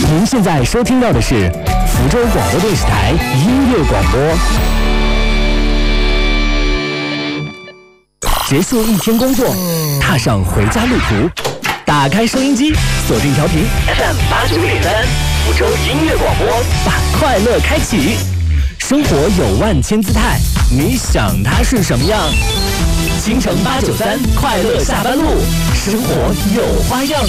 您现在收听到的是福州广播电视台音乐广播。结束一天工作，踏上回家路途，打开收音机，锁定调频 FM89.3，福州音乐广播，把快乐开启。生活有万千姿态，你想它是什么样？京城893快乐下班路，生活有花样。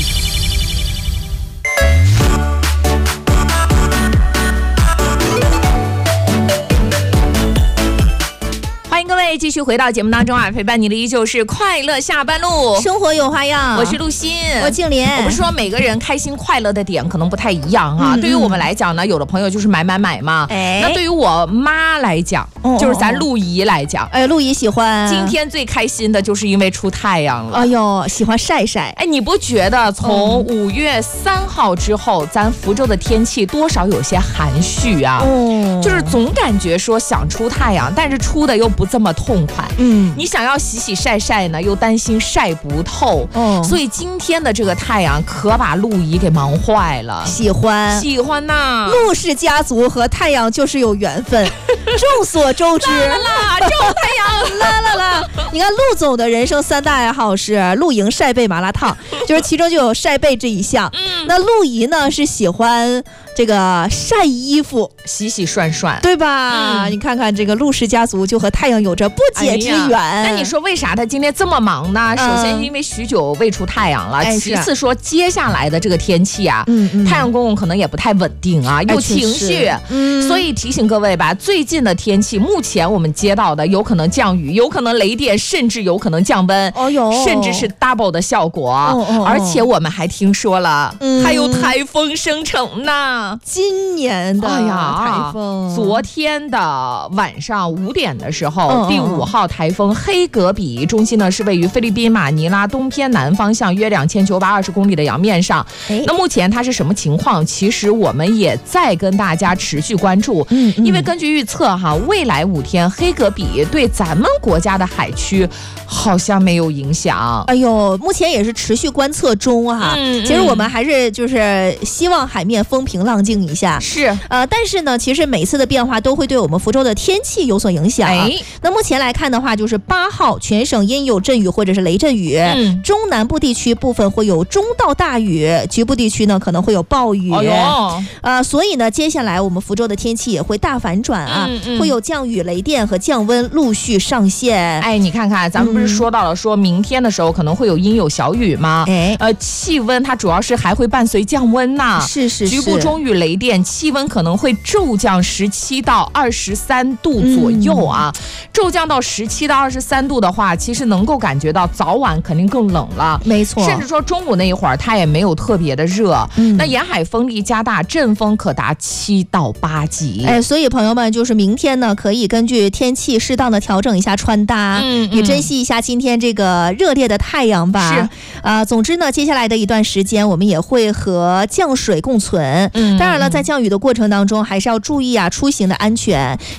欢迎各位继续回到节目当中啊！陪伴你的依旧是快乐下班路， 生活有花样。 我是陆欣， 我静莲。 我们说每个人开心快乐的点可能不太一样啊。对于我们来讲呢，有的朋友就是买嘛。那对于我妈来讲，就是咱陆姨来讲， 陆姨喜欢。 今天最开心的就是因为出太阳了。 哎呦，喜欢晒晒。 你不觉得从5月3号之后，咱福州的天气多少有些含蓄啊？就是总感觉说想出太阳，但是出的又不这么痛快。你想要洗晒呢，又担心晒不透。所以今天的这个太阳可把陆姨给忙坏了。 喜欢呐！ 陆氏家族和太阳就是有缘分。众所周知， 啦，种太阳啦！你看陆总的人生3大爱好是露营、晒被、麻辣烫，就是其中就有晒被这一项。那陆姨呢是喜欢这个晒衣服， 洗涮涮， 对吧？你看看这个陆氏家族就和太阳有着不解之缘。 那你说为啥他今天这么忙呢？首先因为许久未出太阳了，其次说接下来的这个天气啊，太阳公公可能也不太稳定啊，有情绪，所以提醒各位吧，最近的天气目前我们接到的有可能降雨，有可能雷电，甚至有可能降温，甚至是 double 的效果。而且我们还听说了，还有台风生成呢。 今年的台风， 昨天的晚上5点的时候，第5号台风黑格比中心呢是位于菲律宾马尼拉东偏南方向约2920公里的洋面上。那目前它是什么情况？其实我们也在跟大家持续关注，因为根据预测未来5天黑格比对咱们国家的海区好像没有影响。 哎呦，目前也是持续观测中啊。其实我们还是就是希望海面风平浪静一下。 是， 但是呢，其实每次的变化都会对我们福州的天气有所影响。那目前来看的话，就是8号全省阴有阵雨或者是雷阵雨，中南部地区部分会有中到大雨，局部地区呢可能会有暴雨。所以呢，接下来我们福州的天气也会大反转啊，会有降雨、雷电和降温陆续上线。 你看看，咱们不是说到了说明天的时候可能会有阴有小雨吗？气温它主要是还会伴随降温呐， 是， 局部中雨雷电，气温可能会骤降17到23度左右啊。骤降到17到23度的话，其实能够感觉到早晚肯定更冷了， 没错。 甚至说中午那一会儿它也没有特别的热。那沿海风力加大，阵风可达7到8级。 所以朋友们就是明天呢，可以根据天气适当的调整一下穿搭，也珍惜一下今天这个热烈的太阳吧。 是， 总之呢，接下来的一段时间我们也会和降水共存。当然了，在降雨的过程当中，还是要注意出行的安全。